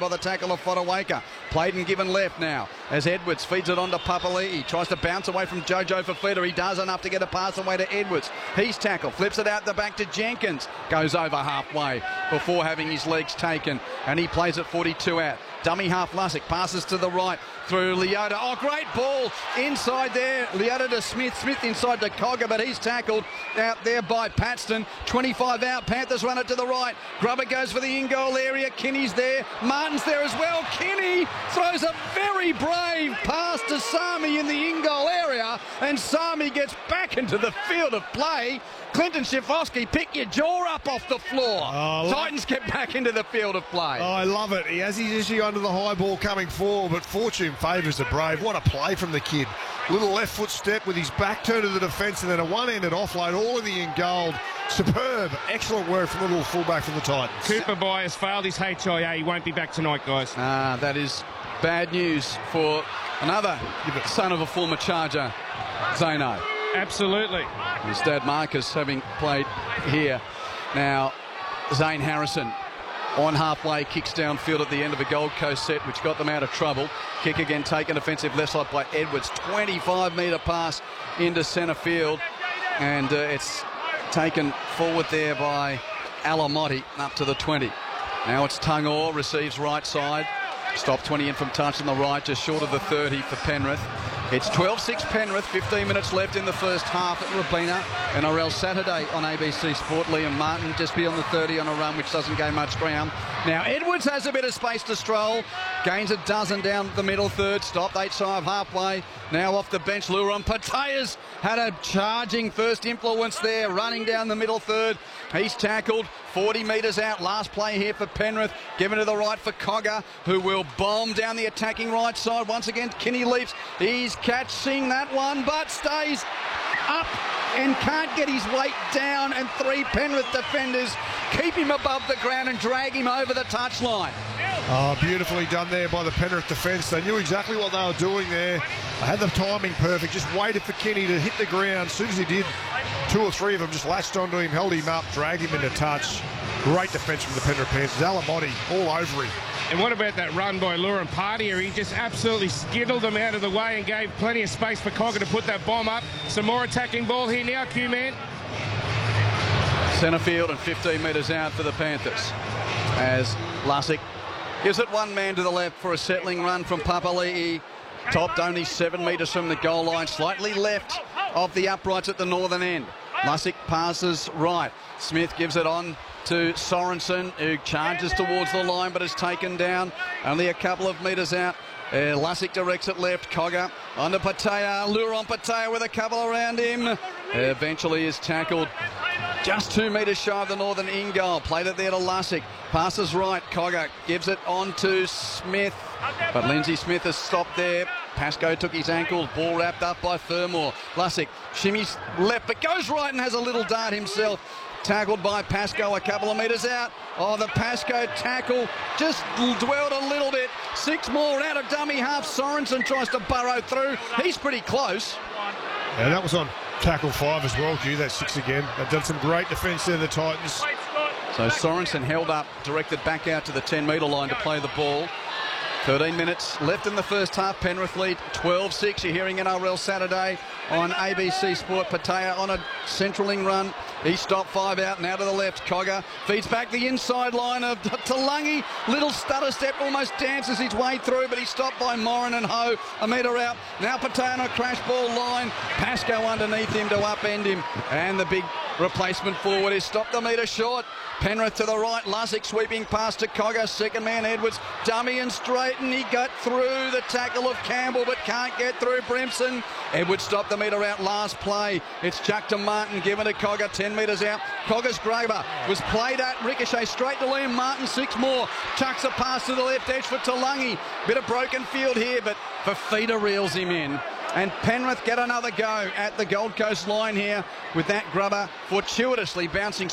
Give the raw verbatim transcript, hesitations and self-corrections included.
by the tackle of Fotuaika. Played and given left now as Edwards feeds it on to Papali'i. Tries to bounce away from Jojo Fafita. He does enough to get a pass away to Edwards. He's tackled, flips it out the back to Jenkins. Goes over halfway before having his legs taken, and he plays it forty-two out. Dummy half Lussick passes to the right through Leota. Oh, great ball inside there. Leota to Smith. Smith inside to Cogger, but he's tackled out there by Paxton. twenty-five out. Panthers run it to the right. Grubber goes for the in-goal area. Kinney's there. Martin's there as well. Kinney throws a very brave pass to Sami in the in-goal area, and Sami gets back into the field of play. Clinton Schifosky, pick your jaw up off the floor. Oh, Titans get back into the field of play. Oh, I love it. He has his issue under the high ball coming forward, but fortune favours the brave. What a play from the kid. Little left foot step with his back turned to the defence, and then a one-handed offload, all in the in gold. Superb. Excellent work from the little fullback from the Titans. Cooper Byers failed his H I A. He won't be back tonight, guys. Ah, that is bad news for another son of a former Charger, Zano. Absolutely. His dad Marcus having played here. Now, Zane Harrison on halfway, kicks downfield at the end of a Gold Coast set, which got them out of trouble. Kick again taken, offensive left side by Edwards. twenty-five metre pass into centre field, and uh, it's taken forward there by Alamotti up to the twenty. Now it's Tungor, receives right side. Stop twenty in from touch on the right, just short of the thirty for Penrith. It's twelve six Penrith, fifteen minutes left in the first half at Robina. N R L Saturday on A B C Sport. Liam Martin just beyond the thirty on a run, which doesn't gain much ground. Now Edwards has a bit of space to stroll. Gains a dozen down the middle third. Stopped eight side halfway. Now off the bench, Luron Pataya's had a charging first influence there, running down the middle third. He's tackled forty metres out. Last play here for Penrith. Given to the right for Cogger, who will bomb down the attacking right side. Once again, Kinney leaps. He's catching that one, but stays up and can't get his weight down. And three Penrith defenders keep him above the ground and drag him over the touchline. Oh, beautifully done there by the Penrith defence. They knew exactly what they were doing there. They had the timing perfect. Just waited for Kinney to hit the ground. As soon as he did, two or three of them just latched onto him, held him up, dragged him into touch. Great defence from the Penrith Panthers. Alamotti all over him. And what about that run by Luron Partia? He just absolutely skittled them out of the way and gave plenty of space for Cogger to put that bomb up. Some more attacking ball here now, Q-Man. Centre field and fifteen metres out for the Panthers as Lussick gives it one man to the left for a settling run from Papali'i. Topped only seven metres from the goal line, slightly left of the uprights at the northern end. Lussick passes right. Smith gives it on to Sorensen, who charges towards the line but is taken down only a couple of metres out. Uh, Lussick directs it left. Cogger onto Patea. Luron Patea with a couple around him. Uh, eventually is tackled just two metres shy of the northern in goal. Played it there to Lussick. Passes right. Cogger gives it on to Smith. But Lindsay Smith has stopped there. Pascoe took his ankle. Ball wrapped up by Fermor. Lussick shimmies left but goes right and has a little dart himself. Tackled by Pascoe a couple of metres out. Oh, the Pascoe tackle just dwelled a little bit. Six more out of dummy half. Sorensen tries to burrow through. He's pretty close. Yeah, that was on tackle five as well, Q. That's six again. They've done some great defence there, the Titans. So Sorensen held up, directed back out to the ten metre line to play the ball. thirteen minutes left in the first half. Penrith lead twelve six. You're hearing N R L Saturday on A B C Sport. Patea on a centraling run. He stopped five out, now to the left. Cogger feeds back the inside line of Talangi. Little stutter step, almost dances his way through, but he's stopped by Morin and Ho. A metre out. Now Patea on a crash ball line. Pascoe underneath him to upend him. And the big replacement forward is stopped a metre short. Penrith to the right. Lussick sweeping past to Cogger. Second man Edwards. Dummy and straight, and he got through the tackle of Campbell, but can't get through Brimson. Edwards stopped the metre out last play. It's chucked to Martin, given to Cogger, ten metres out. Cogger's Graber was played at, ricochet straight to Liam Martin, six more. Chucks a pass to the left edge for Talangi. Bit of broken field here, but Fafita reels him in. And Penrith get another go at the Gold Coast line here with that Grubber fortuitously bouncing